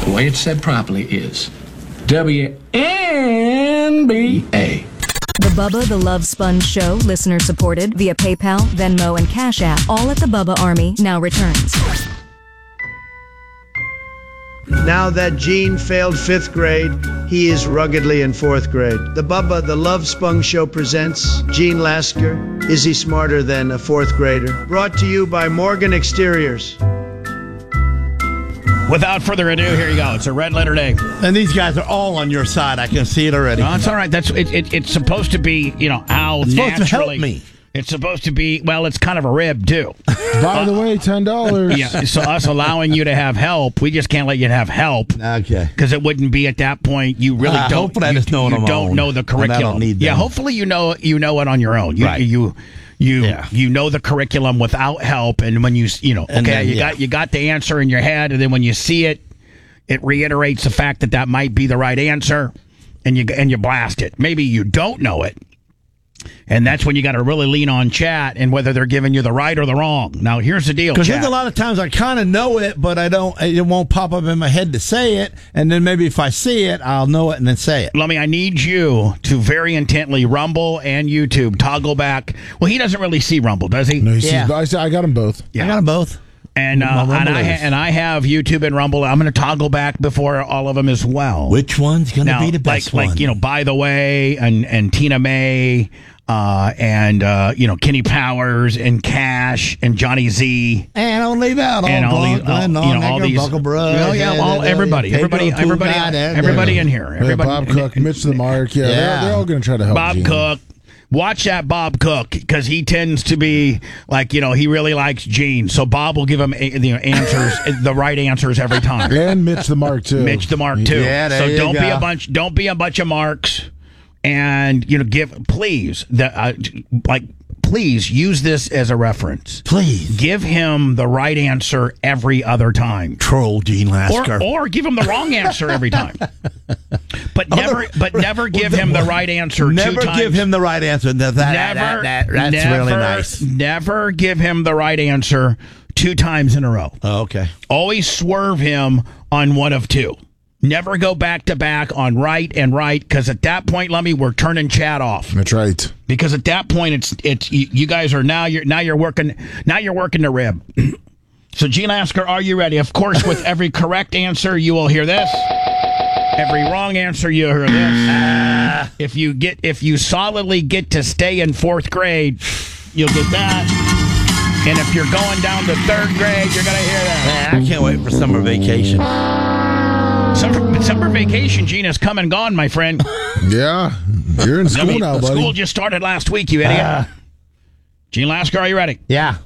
The way it's said properly is WNBA. The Bubba the Love Sponge Show, listener supported via PayPal, Venmo, and Cash App, all at the Bubba Army, now returns. Now that Gene failed 5th grade, he is ruggedly in 4th grade. The Bubba the Love Sponge Show presents Gene Lasker. Is he smarter than a 4th grader? Brought to you by Morgan Exteriors. Without further ado, here you go. It's a red letter day. And these guys are all on your side. I can see it already. No, it's all right. It's supposed to be, how it's naturally. Supposed to help me. It's supposed to be, well, it's kind of a rib, too. By the way, $10. Yeah, so us allowing you to have help, we just can't let you have help. Okay. Because it wouldn't be at that point, you really don't. Hopefully I just know it on my don't own. know the curriculum. I don't need yeah, them. hopefully you know it on your own. Right. You know the curriculum without help, and when you got the answer in your head, and then when you see it, it reiterates the fact that might be the right answer, and you blast it. Maybe you don't know it, and that's when you got to really lean on chat and whether they're giving you the right or the wrong. Now, here's the deal, because there's a lot of times I kind of know it, but I don't. It won't pop up in my head to say it, and then maybe if I see it, I'll know it and then say it. Lummy, I need you to very intently Rumble and YouTube toggle back. Well, he doesn't really see Rumble, does he? No, he sees. I got them both. Yeah. I got them both. And I have YouTube and Rumble. I'm going to toggle back before all of them as well. Which one's going to be the best one? By the way, and Tina May, and Kenny Powers and Cash and Johnny Z, and I'll leave out all these, everybody in here, everybody. Bob Cook, Mitch the Mark, they're all going to try to help. Bob Cook. Watch that Bob Cook, because he tends to be he really likes Gene. So Bob will give him answers, the right answers every time. And Mitch the Mark too. Yeah, so don't be a bunch of marks, and please use this as a reference. Please give him the right answer every other time. Troll Gene Lasker, or give him the wrong answer every time. But never give him the right answer. Never 2 times. give him the right answer. That's really nice. Never give him the right answer 2 times in a row. Oh, okay. Always swerve him on one of 2. Never go back to back on right and right, because at that point, Lummy, we're turning chat off. That's right. Because at that point, it's you guys are now you're working the rib. So, Gene Lasker, are you ready? Of course, with every correct answer, you will hear this. Every wrong answer, you'll hear this. If you solidly get to stay in 4th grade, you'll get that. And if you're going down to 3rd grade, you're gonna hear that. I can't wait for summer vacation. Summer vacation, Gene, has come and gone, my friend. Yeah, you're in school now, buddy. School just started last week, you idiot. Gene Lasker, are you ready? Yeah.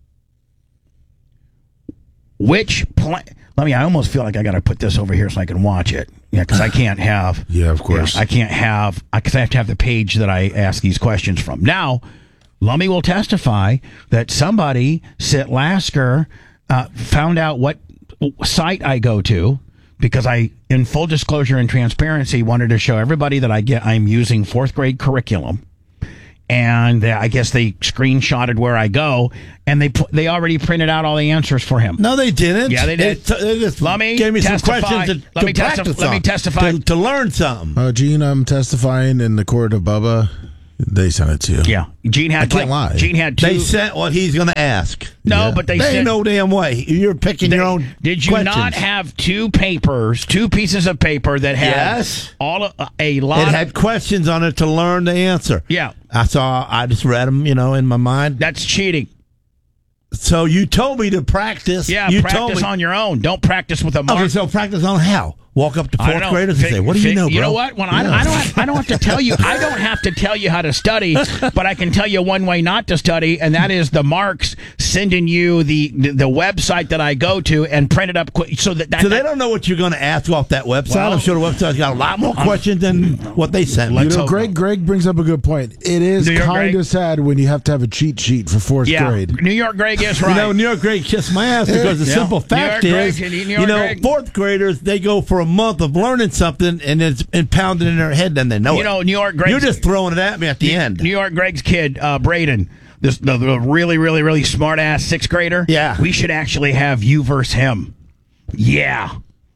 I almost feel like I got to put this over here so I can watch it. Yeah, because I can't have. Yeah, of course. I can't have, because I have to have the page that I ask these questions from. Now, Lummy will testify that somebody, Sit Lasker, found out what site I go to, because I, in full disclosure and transparency, wanted to show everybody that I'm using 4th grade curriculum. And I guess they screenshotted where I go, and they already printed out all the answers for him. No, they didn't. Yeah, they did. They just let me gave me testify. some questions Let me testify to learn something. Gene, I'm testifying in the court of Bubba. They sent it to you. Yeah, Gene had. I can't lie. Gene had 2. They sent what he's going to ask. No, Yeah. But they ain't sent no damn way. You're picking your own. Did you questions. not have 2 pieces of paper that had a lot? It had questions on it to learn the answer. Yeah, I just read them, in my mind. That's cheating. So you told me to practice. Yeah, you practice on your own. Don't practice with a mark. Okay, so practice on how? Walk up to 4th graders and say, "What do you know, bro?" You know what? When I don't have to tell you. I don't have to tell you how to study, but I can tell you one way not to study, and that is the marks sending you the website that I go to and print it up quick. So they don't know what you're going to ask off that website. Well, I'm sure the website's got a lot more questions than what they sent. Greg brings up a good point. It is kind of sad when you have to have a cheat sheet for 4th grade. New York Greg is right. New York Greg kissed my ass, because the simple fact is, 4th graders, they go for a month of learning something, and it's impounded in their head, then they know it. New York Greg. You're just throwing it at me at the end. New York Greg's kid, Braden, the really, really, really smart ass 6th grader. Yeah. We should actually have you versus him. Yeah.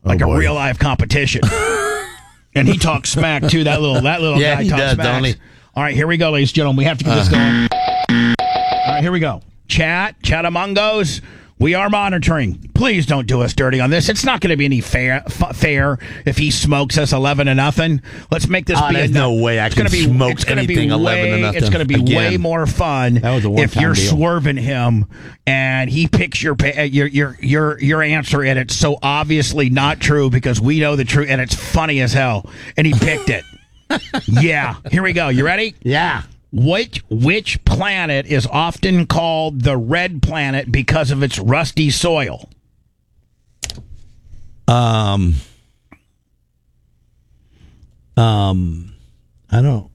like a real live competition. And he talks smack too. That little guy he talks does, smack. don't he? All right, here we go, ladies and gentlemen. We have to get this going. All right, here we go. Chatamungos. We are monitoring. Please don't do us dirty on this. It's not going to be any fair if he smokes us 11-0. Let's make this be. There's no way I can smoke anything 11-0. It's going to be way more fun if you're deal. swerving him and he picks your answer and it's so obviously not true because we know the truth and it's funny as hell and he picked it. Yeah. Here we go. You ready? Yeah. Which planet is often called the red planet because of its rusty soil? I don't.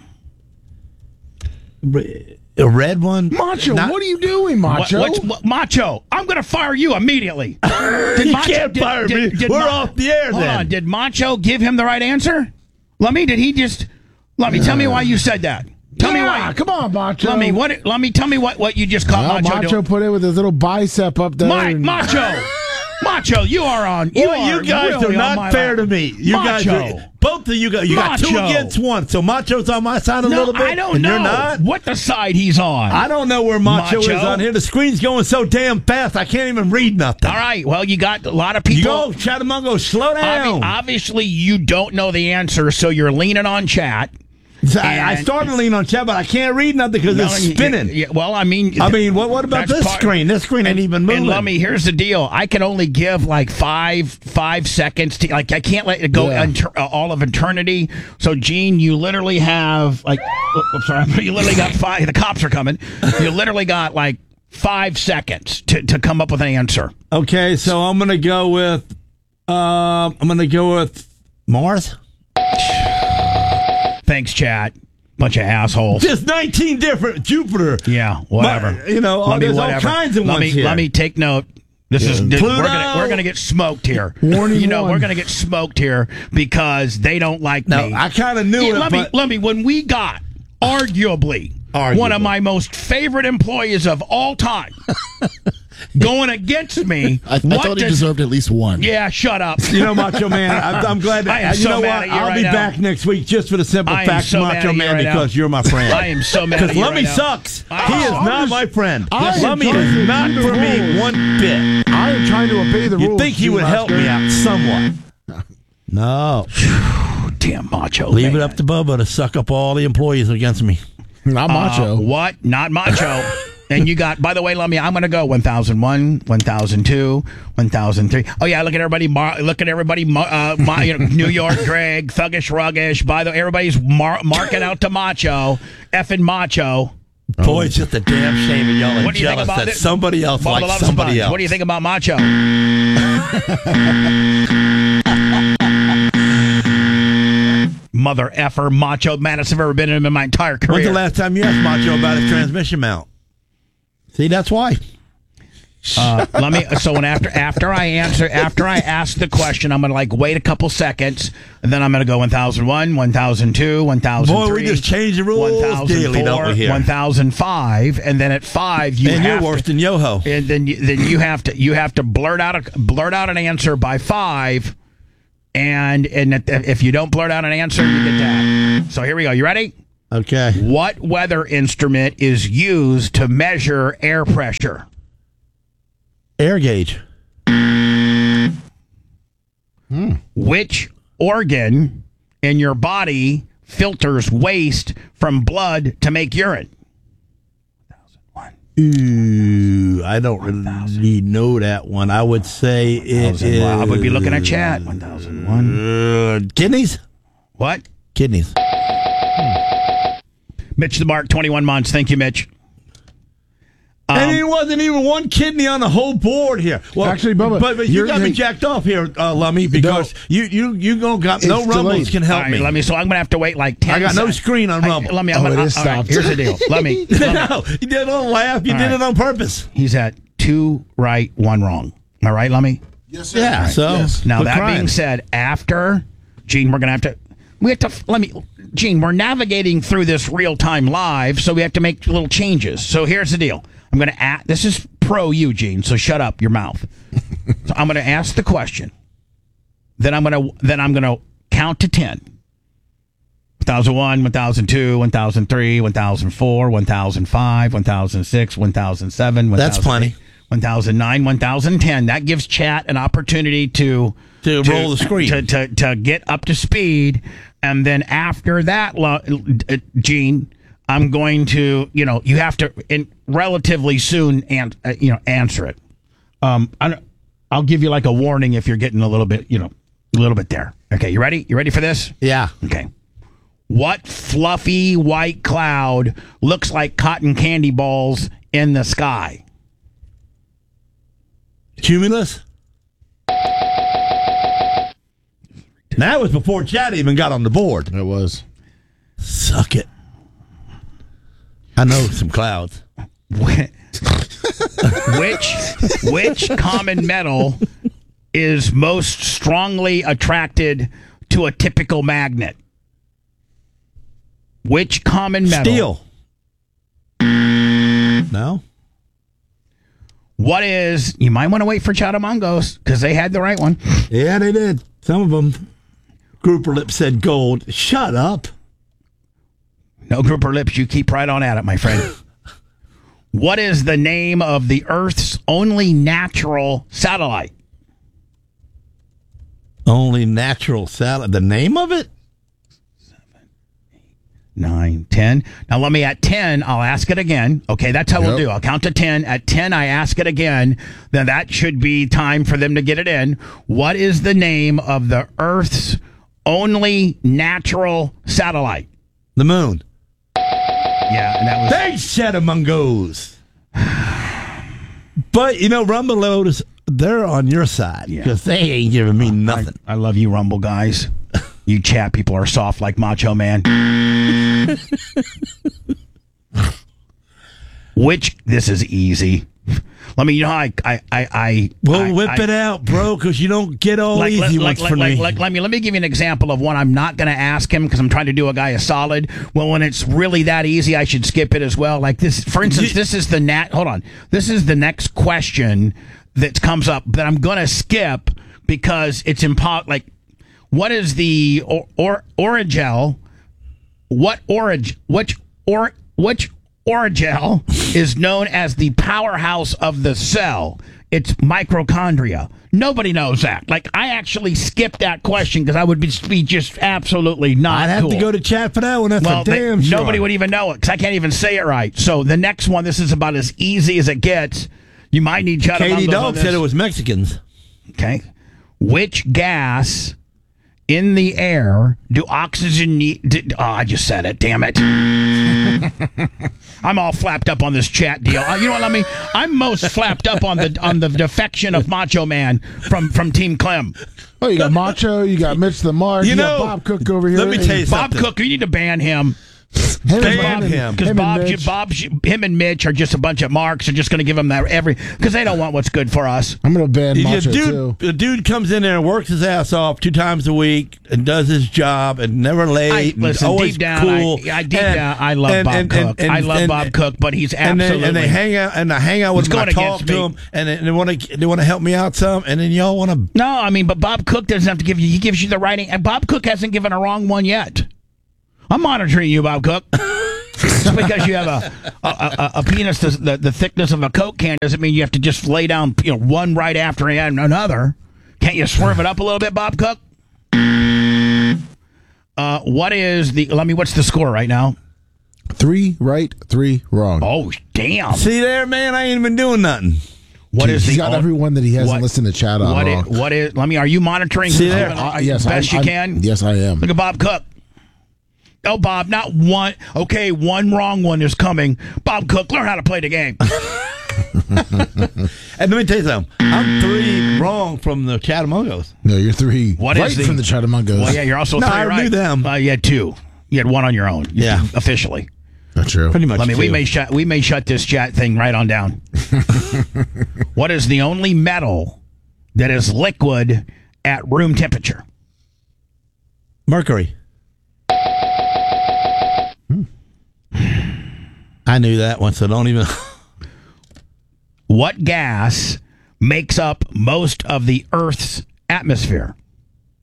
A red one? Macho, what are you doing, Macho? Macho, I'm going to fire you immediately. You can't fire me. We're off the air hold then. on. Did Macho give him the right answer? Lummy, did he just... Lummy, tell me why you said that. Tell me why. Come on, Macho. Lummy, tell me what you just caught Macho doing. put it with his little bicep up there. Macho, you are on. You guys really are not fair to me. You guys are, both of you guys. You got 2 against 1. So Macho's on my side a little bit. I don't know you're not? what the side he's on. I don't know where Macho is on here. The screen's going so damn fast I can't even read nothing. All right. Well, you got a lot of people. You go, Chatamungo, slow down. Obviously, you don't know the answer, so you're leaning on chat. I started leaning on chat, but I can't read nothing because it's spinning. Well, I mean, what about this screen? This screen ain't even moving. And Lummy, here's the deal: I can only give like five seconds. I can't let it go all of eternity. So, Gene, you literally have like, I'm sorry, you literally got 5. The cops are coming. You literally got like 5 seconds to come up with an answer. Okay, so I'm gonna go with Mars. Thanks, chat. Bunch of assholes. There's 19 different Jupiter. Yeah, whatever. There's all kinds of ones here. Let me take note. We're gonna get smoked here. Warning we're gonna get smoked here because they don't like me. I kind of knew it. Let me. When we got arguably one of my most favorite employees of all time going against me. I thought he deserved at least 1. Yeah, shut up. Macho Man, I'm glad that I'll be back next week just for the simple fact, Macho Man, because you're my friend. I am so mad at you Lummy right now. sucks. He is not my friend. Lummy is not for me one bit. I am trying to obey the rules. You'd think he would help me out somewhat. No. Damn Macho. Leave it up to Bubba to suck up all the employees against me. Not Macho. What? Not Macho. And you got, by the way, Lummy, I'm going to go 1001, 1002, 1003. Oh, yeah, look at everybody. New York, Greg, Thuggish, Ruggish. By the way, everybody's marking out to Macho. Effing Macho. Boy, it's just a damn shame and y'all are jealous that somebody else likes somebody else. What do you think about Macho? Mother effer, Macho, maddest I've ever been in my entire career. When's the last time you asked Macho about his transmission mount? See, that's why. So after I ask the question, I'm gonna wait a couple seconds, and then I'm gonna go 1001, 1002, 1003. Boy, we just change the rules daily, don't we? Here, 1005, and then at 5 you're worse than Yoho. And then you have to blurt out an answer by 5, and if you don't blurt out an answer, you get that. So here we go. You ready? Okay. What weather instrument is used to measure air pressure? Air gauge. Which organ in your body filters waste from blood to make urine? 1001. Ooh, I don't really know that one. I would say it is... I would be looking at chat. 1001. Kidneys? What? Kidneys. Mitch the Mark, 21 months. Thank you, Mitch. And it wasn't even one kidney on the whole board here. Well, actually, Bubba, but you got me jacked off here, Lummy, because you gonna got no Rumbles can help me. Let me. So I'm gonna have to wait 10 seconds. I got no screen on Rumble. Let me. Here's the deal. Let me. No, you did not laugh. You did it on purpose. He's at 2 right, 1 wrong. Am I right, Lummy? Yes, sir. Yeah. So now that being said, after Gene, we're gonna have to. Gene, we're navigating through this real-time live, so we have to make little changes. So here's the deal. I'm going to this is pro Eugene, so shut up your mouth. So I'm going to ask the question. then I'm gonna count to 10. 1001, 1002, 1003, 1004, 1005, 1006, 1007, 1008, That's plenty. 1009, 1010. That gives chat an opportunity to roll the screen. To get up to speed. And then after that, Gene, I'm going to, you have to relatively soon answer it. I'll give you like a warning if you're getting a little bit there. Okay, you ready? You ready for this? Yeah. Okay. What fluffy white cloud looks like cotton candy balls in the sky? Cumulus? That was before Chad even got on the board. It was. Suck it. I know some clouds. Which common metal is most strongly attracted to a typical magnet? Which common metal? Steel. No? What is... You might want to wait for Chatamongos, because they had the right one. Yeah, they did. Some of them. Grouper Lips said gold. Shut up. No Grouper Lips, you keep right on at it, my friend. What is the name of the Earth's only natural satellite? Only natural satellite. The name of it? 9, 10. Now let me at 10, I'll ask it again. Okay, that's how we'll do. I'll count to 10. At 10, I ask it again. Then that should be time for them to get it in. What is the name of the Earth's only natural satellite? The moon. Yeah, and that was... They said Chatamongos. But, Rumble Lotus, they're on your side. Because they ain't giving me nothing. I love you, Rumble guys. You chat people are soft like Macho Man. This is easy. Let me, whip it out, bro, because you don't get all easy ones for me. Let me give you an example of one I'm not going to ask him because I'm trying to do a guy a solid. Well, when it's really that easy, I should skip it as well. Like this, for instance, this is This is the next question that comes up that I'm going to skip because it's what is the origel? Which origel is known as the powerhouse of the cell? It's mitochondria. Nobody knows that. I actually skipped that question because I would be just absolutely not. I'd have to go to chat for that one. That's for damn sure. Nobody would even know it because I can't even say it right. So the next one, this is about as easy as it gets. You might need Chatamongos. Katie Dog said it was Mexicans. Okay. Which gas in the air do oxygen need? I just said it. Damn it. I'm all flapped up on this chat deal. You know what? I'm most flapped up on the defection of Macho Man from Team Clem. Oh, you got Macho, you got Mitch the Mark, you got Bob Cook over here. Let me tell you something. Bob Cook, you need to ban him. Ban him. Because him and Mitch are just a bunch of marks. Are just going to give him that because they don't want what's good for us. I'm going to ban Macho too. The dude comes in there and works his ass off 2 times a week and does his job and never late. Always deep down, cool. I love Bob Cook. I love Bob Cook, but he's absolutely. And they hang out I with him. I talk to him, and they want to help me out some, and then y'all want to. No, but Bob Cook doesn't have to give you. He gives you the writing, and Bob Cook hasn't given a wrong one yet. I'm monitoring you, Bob Cook. Just because you have a penis the thickness of a Coke can doesn't mean you have to just lay down one right after another. Can't you swerve it up a little bit, Bob Cook? What's the score right now? 3 right, 3 wrong. Oh, damn. See there, man, I ain't even doing nothing. He's got everyone that he hasn't listened to chat on. Are you monitoring? See there? Yes, best you can? Yes, I am. Look at Bob Cook. Oh, Bob, not one. Okay, one wrong one is coming. Bob Cook, learn how to play the game. And let me tell you something. I'm 3 wrong from the Chatamongos. No, you're 3 from the Chatamongos. Well, yeah, you're also 3 right. I knew them. You had 2. You had 1 on your own. Yeah. Officially. Not true. Pretty much. We may shut this chat thing right on down. What is the only metal that is liquid at room temperature? Mercury. I knew that one, so don't even. What gas makes up most of the Earth's atmosphere?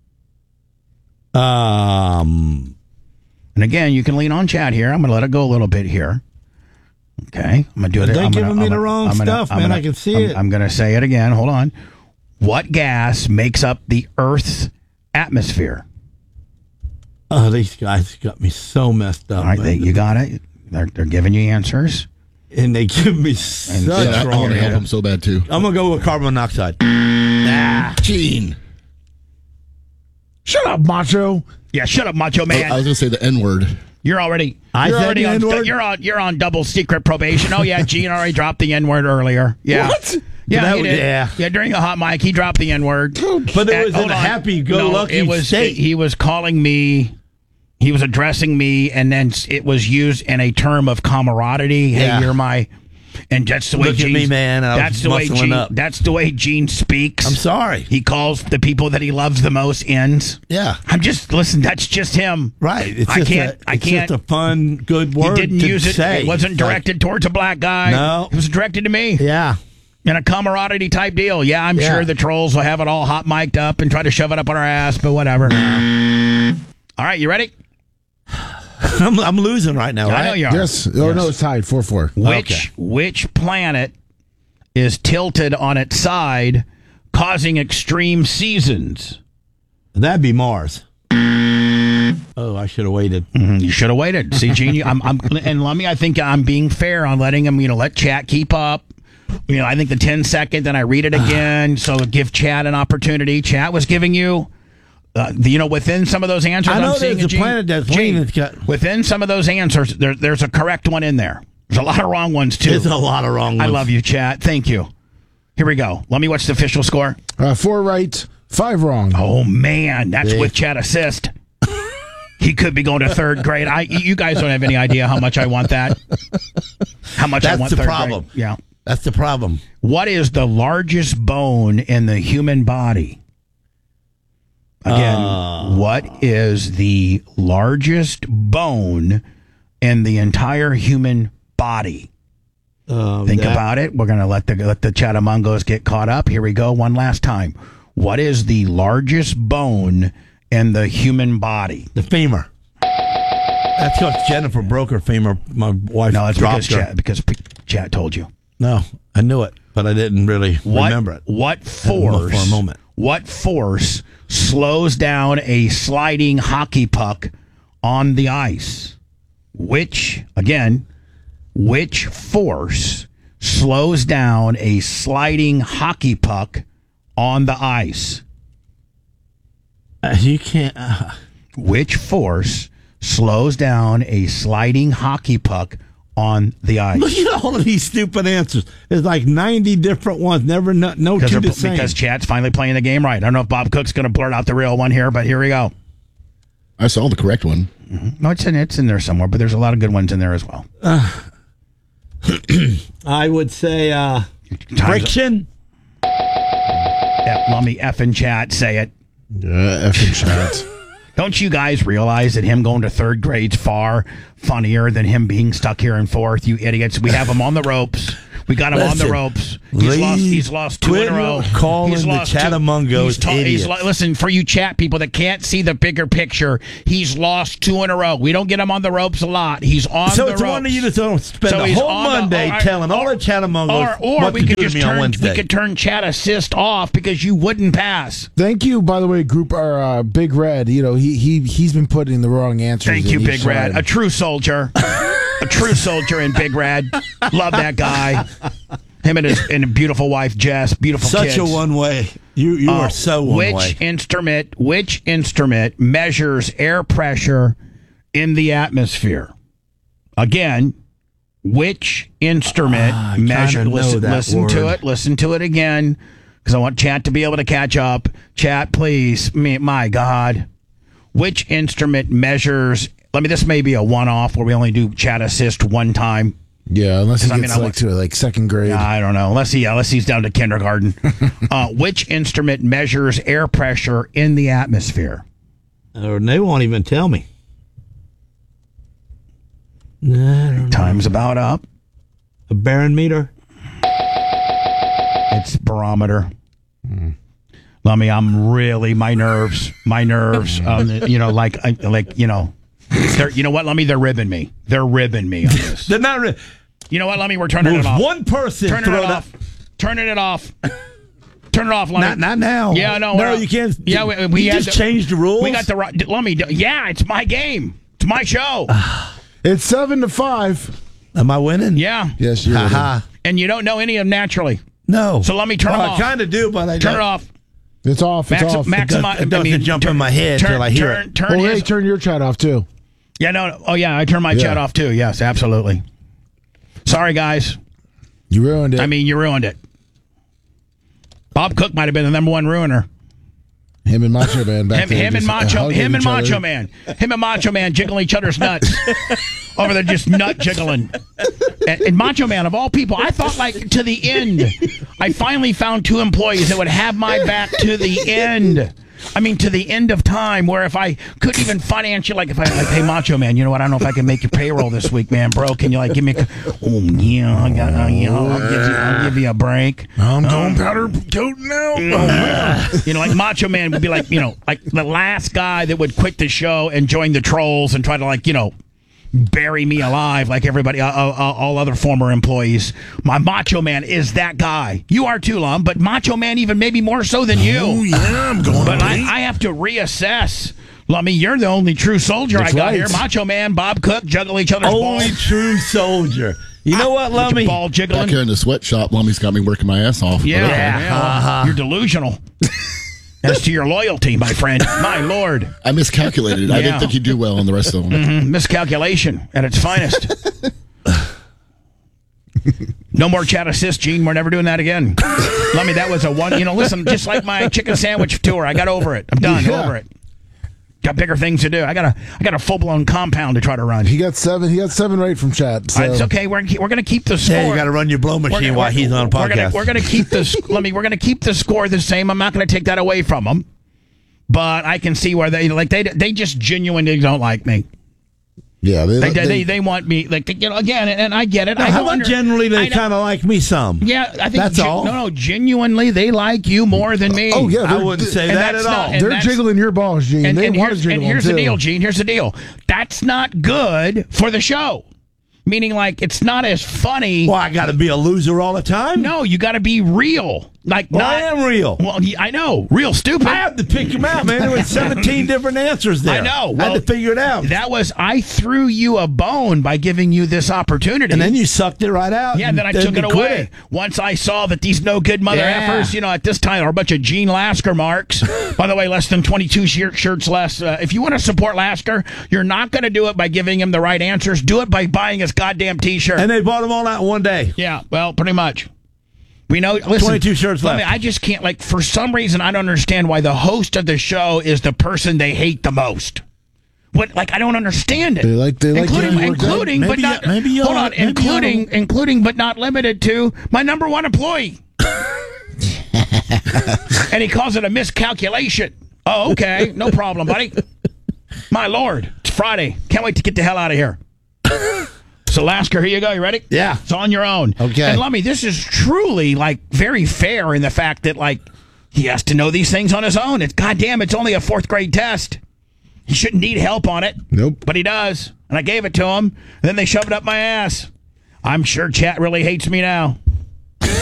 And again, you can lean on chat here. I'm going to let it go a little bit here. Okay, I'm going to do it. They're giving me the wrong stuff, man. I can see it. I'm going to say it again. Hold on. What gas makes up the Earth's atmosphere? Oh, these guys got me so messed up. All right, you got it. They're giving you answers. And they give me such I wrong want to help answers. him so bad, too. I'm going to go with carbon monoxide. Gene. Shut up, Macho. Yeah, shut up, Macho Man. I was going to say the N-word. You're already the on, N-word? you're on double secret probation. Oh yeah, Gene already dropped the N-word earlier. Yeah. What? Yeah, he did. Yeah. During a hot mic, he dropped the N-word. But it was Hold in a on. happy-go-lucky state. He was calling me. He was addressing me, and then it was used in a term of camaraderie. Hey, Yeah. you're my. And that's the way Look at me, man. I That's was the way muscling Gene. up. That's the way Gene speaks. I'm sorry. He calls the people that he loves the most ends. Yeah. Listen. That's just him. Right. It's I just can't. It's just a fun, good word He didn't to use it. say. It wasn't directed towards a black guy. No. It was directed to me. Yeah. In a camaraderie type deal. Yeah, I'm sure the trolls will have it all hot mic'd up and try to shove it up on our ass, but whatever. All right, you ready? I'm losing right now, right? I know you are. Yes. Oh, no, it's tied 4-4. Which planet is tilted on its side, causing extreme seasons? That'd be Mars. Oh, I should have waited. You should have waited. See, Gene, and Lummy, I think I'm being fair on letting him, let chat keep up. I think the 10-second, then I read it again, so give chat an opportunity. Chat was giving you, within some of those answers, I know I'm seeing there's a planet that's leaning. Within some of those answers, there's a correct one in there. There's a lot of wrong ones, too. There's a lot of wrong ones. I love you, chat. Thank you. Here we go. Let me watch the official score. 4 right, 5 wrong. Oh, man. That's with chat assist. He could be going to third grade. You guys don't have any idea how much I want that. How much I want That's the third problem. grade. Yeah. That's the problem. What is the largest bone in the human body? Again, what is the largest bone in the entire human body? Think about it. We're going to let the Chatamungos get caught up. Here we go one last time. What is the largest bone in the human body? The femur. That's because Jennifer broke her femur. My wife dropped her. Because chat told you. No, I knew it, but I didn't really remember it. What force? For a moment. What force slows down a sliding hockey puck on the ice? Which force slows down a sliding hockey puck on the ice? You can't. Which force slows down a sliding hockey puck on the ice? Look at all of these stupid answers. There's like 90 different ones. Never no two the same. Because chat's finally playing the game right. I don't know if Bob Cook's going to blurt out the real one here, but here we go. I saw the correct one. Mm-hmm. No, it's in there somewhere, but there's a lot of good ones in there as well. I would say friction. Let me effing chat say it. Effing chat. Don't you guys realize that him going to third grade's far funnier than him being stuck here in fourth? You idiots. We have him on the ropes. We got him on the ropes. He's lost 2 in a row. Calling the Chatamungos idiots. Listen, for you chat people that can't see the bigger picture, he's lost 2 in a row. We don't get him on the ropes a lot. He's on the ropes. So it's one of you that don't spend the whole Monday telling all the Chatamungos what to do to me on Wednesday. We could turn chat assist off because you wouldn't pass. Thank you, by the way, group. Our Big Red. He's been putting the wrong answers. Thank you, Big Red. A true soldier. A true soldier in Big Red. Love that guy. Him and his beautiful wife Jess. Beautiful kids. Such a one way. You are so one way. Which instrument measures air pressure in the atmosphere? Again, which instrument measures? Listen to it again, because I want chat to be able to catch up. Chat, please. My God. Which instrument measures? This may be a one-off where we only do chat assist one time. Yeah, unless he gets to second grade. I don't know. Unless he's down to kindergarten. Which instrument measures air pressure in the atmosphere? They won't even tell me. Time's about up. A barometer? It's barometer. Lummy, I'm really my nerves. You know, you know what, Lummy, they're ribbing me. They're ribbing me on this. They're not. You know what, Lummy, we're turning it off. One person turning it off. Turning it off. Turn it off, Lummy. Not now. Yeah, no. No, you can't. Yeah, we just changed the rules. We got the right. Lummy, yeah, it's my game. It's my show. It's 7-5. Am I winning? Yeah. Yes, you're winning. And you don't know any of them naturally. No. So let me turn them off. I kind of do, but I turn it off. It's off. It's off. It doesn't jump in my head till I hear it. Turn your chat off too. Yeah, no. Oh, yeah. I turn my chat off too. Yes, absolutely. Sorry, guys. You ruined it. I mean, you ruined it. Bob Cook might have been the number one ruiner. Him and Macho Man back there. Him and Macho Man jiggling each other's nuts. Over there just nut jiggling. And Macho Man, of all people, I thought like to the end. I finally found 2 employees that would have my back to the end. I mean, to the end of time, where if I could even financially, like if I like, hey, Macho Man, you know what? I don't know if I can make your payroll this week, man, bro. Can you like give me oh, yeah, I'll give you a break. I'm going powder coat now. You know, like Macho Man would be like, you know, like the last guy that would quit the show and join the trolls and try to like, you know, bury me alive like everybody, all other former employees. My Macho Man is that guy. You are too, Lum, but Macho Man even maybe more so than you. Oh, yeah, I'm going But I have to reassess. Lummy, you're the only true soldier I got here. Macho Man, Bob Cook, juggle each other's balls. Only true soldier. You know what, Lummy? Ball jiggling. Back here in the sweatshop, Lummy's got me working my ass off. Yeah. You're delusional. As to your loyalty, my friend. My Lord. I miscalculated. I didn't think you'd do well on the rest of them. Mm-hmm. Miscalculation at its finest. No more chat assist, Gene. We're never doing that again. Lummy, that was a one. You know, listen, just like my chicken sandwich tour, I got over it. I'm done. Over it. Got bigger things to do. I got a full blown compound to try to run. He got 7 right from chat. So. It's okay. We're gonna keep the score. Yeah, you got to run your blow machine while he's on a podcast. We're gonna keep this. We're gonna keep the score the same. I'm not gonna take that away from them. But I can see where they just genuinely don't like me. Yeah, they want me, like, you know, again, and I get it. Generally they kind of like me some. Yeah, I think that's all. No, genuinely they like you more than me. Oh yeah, I wouldn't say that at all. They're jiggling your balls, Gene. They want to jiggle them too. And here's the deal, Gene. Here's the deal. That's not good for the show. Meaning, like, it's not as funny. Well, I got to be a loser all the time? No, you got to be real. Like, I am real. Well, I know. Real stupid. I have to pick them out, man. There were 17 different answers there. I know. Well, I had to figure it out. I threw you a bone by giving you this opportunity. And then you sucked it right out. Yeah, then I took it away. Once I saw that these no good mother effers, you know, at this time are a bunch of Gene Lasker marks. By the way, less than 22 shirts less. If you want to support Lasker, you're not going to do it by giving him the right answers. Do it by buying his goddamn T-shirt. And they bought them all out in one day. Yeah, well, pretty much. We know. Listen, 22 shirts left. I just can't, like, for some reason, I don't understand why the host of the show is the person they hate the most. What? Like, I don't understand it. They like including, but not. Hold on, including, but not limited to my number one employee. And he calls it a miscalculation. Oh, okay, no problem, buddy. My Lord, it's Friday. Can't wait to get the hell out of here. So, Lasker, here you go. You ready? Yeah. It's on your own. Okay. And Lummy, this is truly, like, very fair in the fact that, like, he has to know these things on his own. It's goddamn, it's only a 4th grade test. He shouldn't need help on it. Nope. But he does. And I gave it to him. And then they shoved it up my ass. I'm sure chat really hates me now.